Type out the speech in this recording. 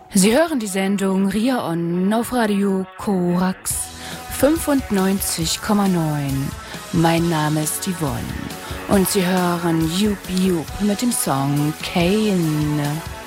Sie hören die Sendung Ria On auf Radio Korax 95,9. Mein Name ist Yvonne und Sie hören Jup Jup mit dem Song Kane.